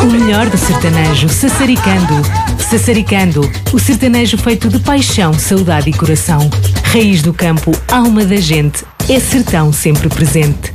O melhor do sertanejo, Sassaricando. Sassaricando, o sertanejo feito de paixão, saudade e coração. Raiz do campo, alma da gente, é sertão sempre presente.